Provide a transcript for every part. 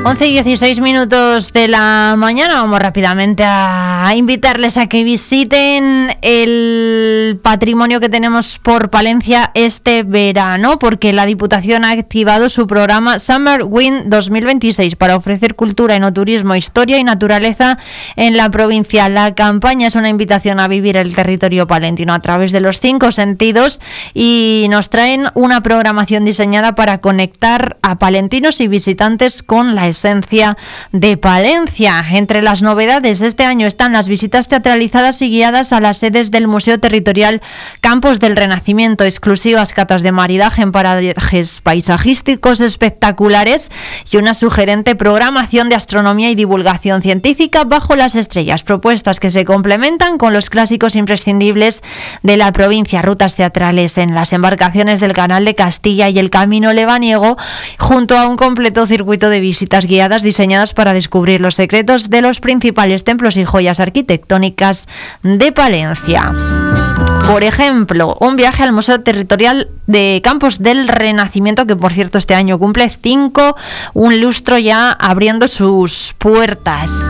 11:16 de la mañana. Vamos rápidamente a invitarles a que visiten el patrimonio que tenemos por Palencia este verano, porque la Diputación ha activado su programa Summer Wind 2026 para ofrecer cultura, enoturismo, historia y naturaleza en la provincia. La campaña es una invitación a vivir el territorio palentino a través de los 5 sentidos y nos traen una programación diseñada para conectar a palentinos y visitantes con la esencia de Palencia. Entre las novedades este año están las visitas teatralizadas y guiadas a las sedes del Museo Territorial Campos del Renacimiento, exclusivas catas de maridaje en parajes paisajísticos espectaculares y una sugerente programación de astronomía y divulgación científica bajo las estrellas, propuestas que se complementan con los clásicos imprescindibles de la provincia, rutas teatrales en las embarcaciones del Canal de Castilla y el Camino Lebaniego, junto a un completo circuito de visitas guiadas diseñadas para descubrir los secretos de los principales templos y joyas arquitectónicas de Palencia. Por ejemplo, un viaje al Museo Territorial de Campos del Renacimiento, que por cierto este año cumple 5, un lustro ya abriendo sus puertas.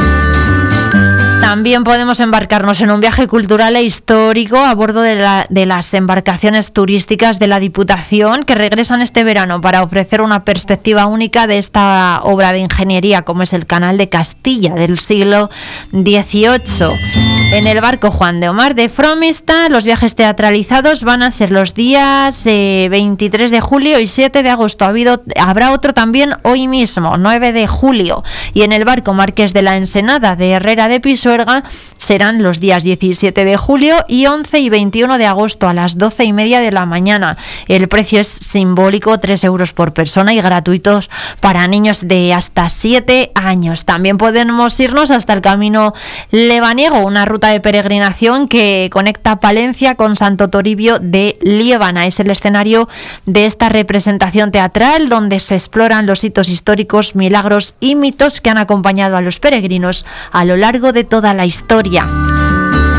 También podemos embarcarnos en un viaje cultural e histórico a bordo de las embarcaciones turísticas de la Diputación, que regresan este verano para ofrecer una perspectiva única de esta obra de ingeniería, como es el Canal de Castilla del siglo XVIII. En el barco Juan de Omar de Fromista, los viajes teatralizados van a ser los días 23 de julio y 7 de agosto. Habrá otro también hoy mismo, 9 de julio. Y en el barco Marqués de la Ensenada de Herrera de Pisuerga serán los días 17 de julio y 11 y 21 de agosto a las 12:30 de la mañana. El precio es simbólico, 3 euros por persona y gratuitos para niños de hasta 7 años. También podemos irnos hasta el Camino Lebaniego, una ruta de peregrinación que conecta Palencia con Santo Toribio de Liébana. Es el escenario de esta representación teatral donde se exploran los hitos históricos, milagros y mitos que han acompañado a los peregrinos a lo largo de toda la historia.